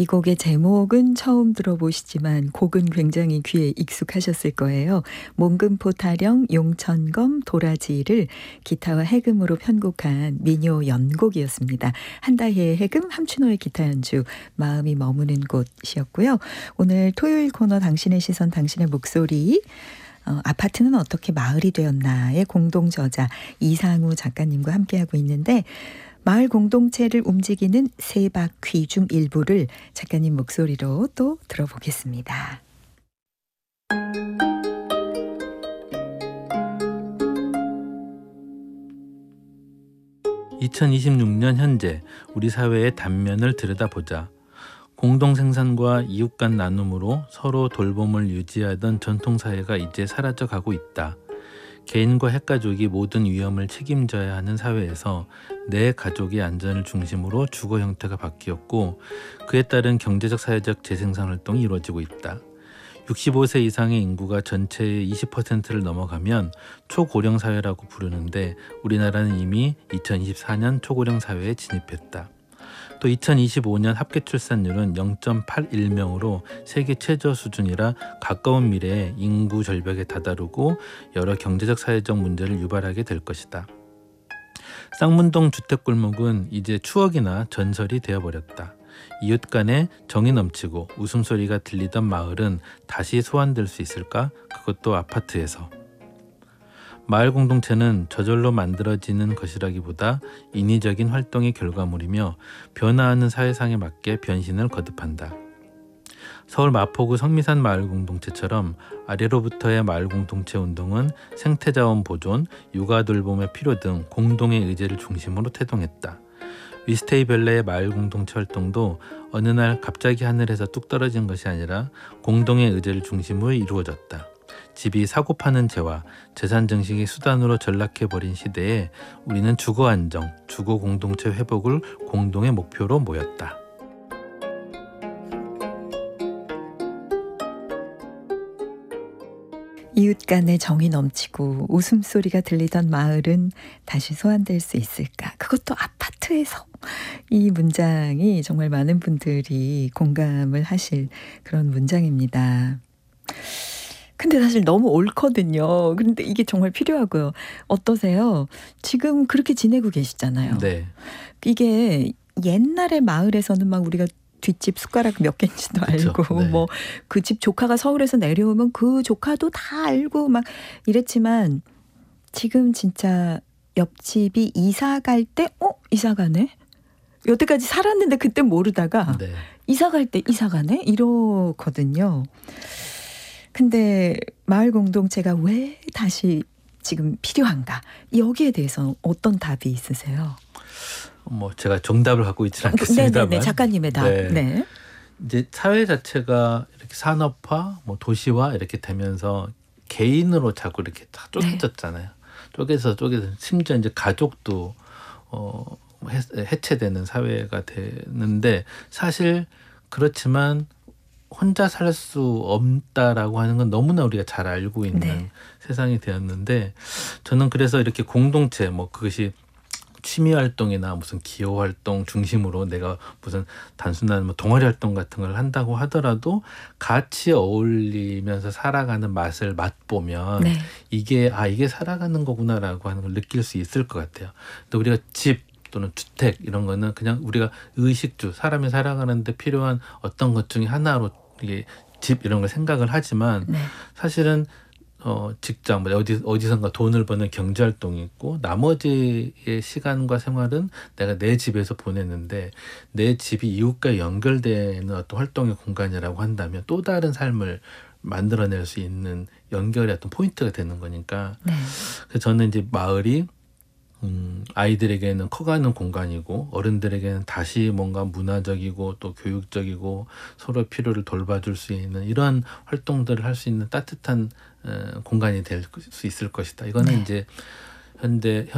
이 곡의 제목은 처음 들어보시지만 곡은 굉장히 귀에 익숙하셨을 거예요. 몽금포 타령, 용천검, 도라지를 기타와 해금으로 편곡한 민요 연곡이었습니다. 한다희의 해금, 함춘호의 기타 연주, 마음이 머무는 곳이었고요. 오늘 토요일 코너 당신의 시선, 당신의 목소리, 아파트는 어떻게 마을이 되었나의 공동저자 이상우 작가님과 함께하고 있는데, 마을 공동체를 움직이는 세 바퀴 중 일부를 작가님 목소리로 또 들어보겠습니다. 2026년 현재 우리 사회의 단면을 들여다보자. 공동생산과 이웃 간 나눔으로 서로 돌봄을 유지하던 전통사회가 이제 사라져가고 있다. 개인과 핵가족이 모든 위험을 책임져야 하는 사회에서 내 가족의 안전을 중심으로 주거 형태가 바뀌었고, 그에 따른 경제적 사회적 재생산 활동이 이루어지고 있다. 65세 이상의 인구가 전체의 20%를 넘어가면 초고령 사회라고 부르는데, 우리나라는 이미 2024년 초고령 사회에 진입했다. 또 2025년 합계 출산율은 0.81명으로 세계 최저 수준이라 가까운 미래에 인구 절벽에 다다르고 여러 경제적 사회적 문제를 유발하게 될 것이다. 쌍문동 주택골목은 이제 추억이나 전설이 되어버렸다. 이웃 간에 정이 넘치고 웃음소리가 들리던 마을은 다시 소환될 수 있을까? 그것도 아파트에서. 마을 공동체는 저절로 만들어지는 것이라기보다 인위적인 활동의 결과물이며 변화하는 사회상에 맞게 변신을 거듭한다. 서울 마포구 성미산 마을 공동체처럼 아래로부터의 마을 공동체 운동은 생태자원 보존, 육아 돌봄의 필요 등 공동의 의제를 중심으로 태동했다. 위스테이벨레의 마을 공동체 활동도 어느 날 갑자기 하늘에서 뚝 떨어진 것이 아니라 공동의 의제를 중심으로 이루어졌다. 집이 사고 파는 재화, 재산 증식의 수단으로 전락해버린 시대에 우리는 주거 안정, 주거 공동체 회복을 공동의 목표로 모였다. 이웃 간에 정이 넘치고 웃음소리가 들리던 마을은 다시 소환될 수 있을까? 그것도 아파트에서. 이 문장이 정말 많은 분들이 공감을 하실 그런 문장입니다. 근데 사실 너무 옳거든요. 그런데 이게 정말 필요하고요. 어떠세요? 지금 그렇게 지내고 계시잖아요. 네. 이게 옛날의 마을에서는 막 우리가 뒷집 숟가락 몇 개인지도 알고, 네. 뭐 그 집 조카가 서울에서 내려오면 그 조카도 다 알고 막 이랬지만, 지금 진짜 옆집이 이사 갈 때 이사 가네? 여태까지 살았는데 그때 모르다가 네. 이사 갈 때 이사 가네? 이러거든요. 근데 마을 공동체가 왜 다시 지금 필요한가? 여기에 대해서 어떤 답이 있으세요? 제가 정답을 갖고 있지는 않겠습니다만. 네네네, 작가님의 답. 네. 네. 이제 사회 자체가 이렇게 산업화, 도시화 이렇게 되면서 개인으로 자꾸 이렇게 다 쪼개졌잖아요. 쪼개서 심지어 이제 가족도 해체되는 사회가 되는데, 사실 그렇지만 혼자 살 수 없다라고 하는 건 너무나 우리가 잘 알고 있는 세상이 되었는데, 저는 그래서 이렇게 공동체, 그것이 취미 활동이나 무슨 기호 활동 중심으로 내가 무슨 단순한 동아리 활동 같은 걸 한다고 하더라도 같이 어울리면서 살아가는 맛을 맛보면 이게 살아가는 거구나라고 하는 걸 느낄 수 있을 것 같아요. 또 우리가 집 또는 주택 이런 거는 그냥 우리가 의식주, 사람이 살아가는데 필요한 어떤 것 중에 하나로 이게 집 이런 걸 생각을 하지만, 사실은 직장, 어디선가 돈을 버는 경제활동이 있고, 나머지의 시간과 생활은 내가 내 집에서 보내는데, 내 집이 이웃과 연결되는 어떤 활동의 공간이라고 한다면 또 다른 삶을 만들어낼 수 있는 연결의 어떤 포인트가 되는 거니까. 그래서 저는 이제 마을이 아이들에게는 커가는 공간이고, 어른들에게는 다시 뭔가 문화적이고 또 교육적이고 서로의 필요를 돌봐줄 수 있는 이런 활동들을 할 수 있는 따뜻한 공간이 될 수 있을 것이다. 이거는 이제